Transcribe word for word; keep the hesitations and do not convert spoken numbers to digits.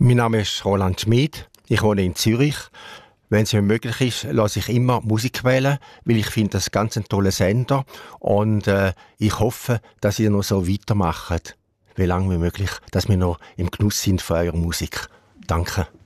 Mein Name ist Roland Schmid, ich wohne in Zürich. Wenn es mir möglich ist, lasse ich immer Musik wählen, weil ich finde, das ist ganz ein toller Sender und äh, ich hoffe, dass ihr noch so weitermacht, wie lange wie möglich, dass wir noch im Genuss sind von eurer Musik. Danke.